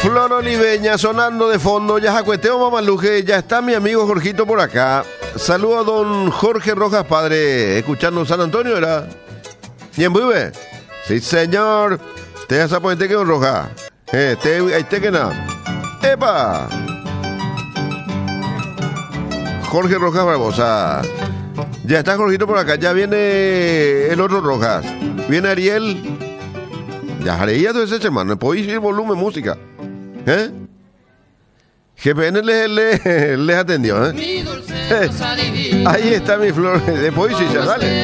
Flor Oliveña sonando de fondo, ya jacueteo mamaluje, ya está mi amigo Jorgito por acá. Saludo a don Jorge Rojas, padre, escuchando San Antonio, ¿era? ¿Bien vive? Sí, señor. Te vas a poner que don Rojas. Te que nada. ¡Epa! Jorge Rojas Barbosa. Ya está Jorgito por acá, ya viene el otro Rojas. Viene Ariel. Ya haría todo ese hermano, podéis ir volumen música. GPN les atendió, Ahí está mi flor de poesía, dale.